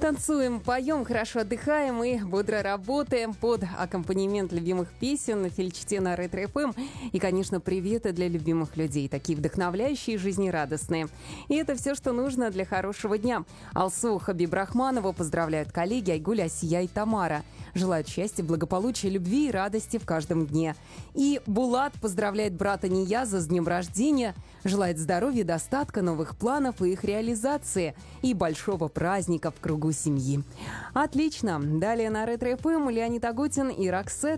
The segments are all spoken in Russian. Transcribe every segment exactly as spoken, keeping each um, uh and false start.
Танцуем, поем, хорошо отдыхаем и бодро работаем под аккомпанемент любимых песен на Фельдчите на Ретро-эф эм. И, конечно, приветы для любимых людей, такие вдохновляющие и жизнерадостные. И это все, что нужно для хорошего дня. Алсу Хабибрахманову поздравляют коллеги Айгуль, Асия и Тамара. Желают счастья, благополучия, любви и радости в каждом дне. И Булат поздравляет брата Нияза с днем рождения, желает здоровья, достатка, новых планов и их реализации, и большого праздника в кругу семьи. Отлично. Далее на Ретро-эф эм Леонид Агутин и Роксет.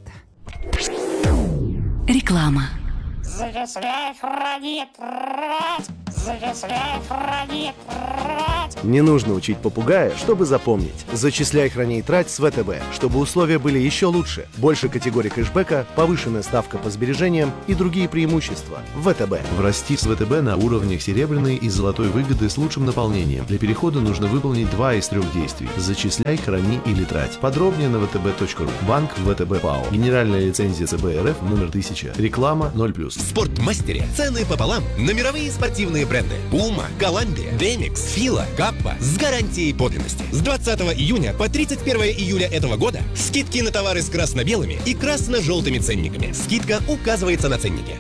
Реклама. Зачисляй, храни, трать! Зачисляй, храни, трать! Не нужно учить попугая, чтобы запомнить. Зачисляй, храни и трать с вэ тэ бэ, чтобы условия были еще лучше. Больше категорий кэшбэка, повышенная ставка по сбережениям и другие преимущества. вэ тэ бэ. Врасти с вэ тэ бэ на уровнях серебряной и золотой выгоды с лучшим наполнением. Для перехода нужно выполнить два из трех действий. Зачисляй, храни или трать. Подробнее на вэ тэ бэ точка ру. Банк вэ тэ бэ ПАО. Генеральная лицензия цэ бэ эр эф номер тысяча. Реклама ноль плюс. В Спортмастере цены пополам на мировые спортивные бренды Puma, Columbia, Demix, Fila, Kappa с гарантией подлинности. С двадцатого июня по тридцать первое июля этого года скидки на товары с красно-белыми и красно-желтыми ценниками. Скидка указывается на ценнике.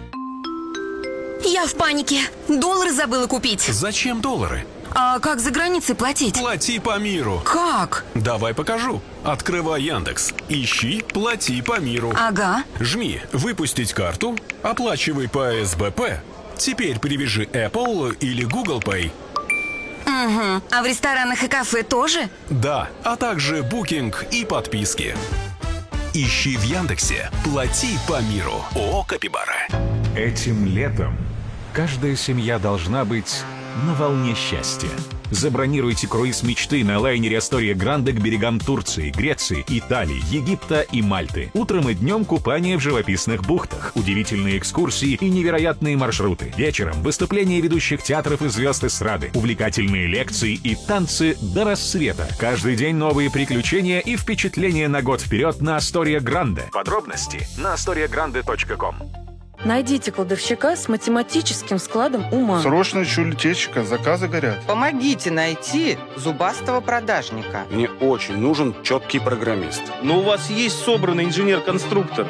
Я в панике. Доллары забыла купить. Зачем доллары? А как за границей платить? Плати по миру. Как? Давай покажу. Открывай Яндекс. Ищи «Плати по миру». Ага. Жми «Выпустить карту», оплачивай по эс бэ пэ. Теперь привяжи Apple или Google Pay. Угу. А в ресторанах и кафе тоже? Да, а также букинг и подписки. Ищи в Яндексе «Плати по миру». ООО «Капибара». Этим летом каждая семья должна быть на волне счастья. Забронируйте круиз мечты на лайнере Астория Гранде к берегам Турции, Греции, Италии, Египта и Мальты. Утром и днем купание в живописных бухтах, удивительные экскурсии и невероятные маршруты. Вечером выступления ведущих театров и звезд эстрады, увлекательные лекции и танцы до рассвета. Каждый день новые приключения и впечатления на год вперед на Астория Гранде. Подробности на астория гранде точка ком. Найдите кладовщика с математическим складом ума. Срочно ищу литейщика, заказы горят. Помогите найти зубастого продажника. Мне очень нужен четкий программист. Но у вас есть собранный инженер-конструктор.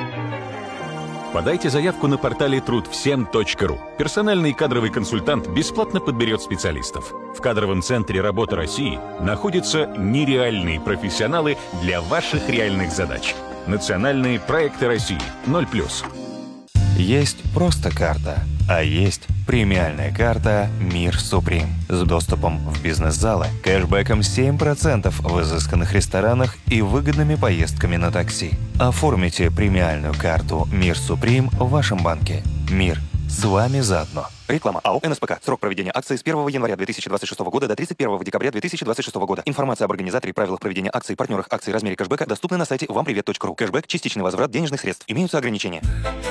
Подайте заявку на портале труд всем точка ру. Персональный кадровый консультант бесплатно подберет специалистов. В кадровом центре «Работа России» находятся нереальные профессионалы для ваших реальных задач. Национальные проекты России ноль плюс. Есть просто карта, а есть премиальная карта «Мир Суприм» с доступом в бизнес-залы, кэшбэком семь процентов в изысканных ресторанах и выгодными поездками на такси. Оформите премиальную карту «Мир Суприм» в вашем банке. Мир с вами заодно. Реклама. АО «эн эс пэ ка». Срок проведения акции с первого января две тысячи двадцать шестого года до тридцать первого декабря две тысячи двадцать шестого года. Информация об организаторе, правилах проведения акций, партнерах акций, размере кэшбэка доступна на сайте вам привет точка ру. Кэшбэк – частичный возврат денежных средств. Имеются ограничения.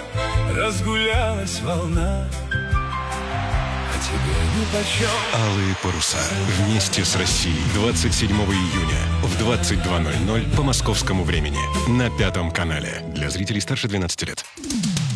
Разгулялась волна, а тебе нипочем. Алые паруса. Вместе с Россией. двадцать седьмого июня в двадцать два ноль ноль по московскому времени. На Пятом канале. Для зрителей старше двенадцати лет.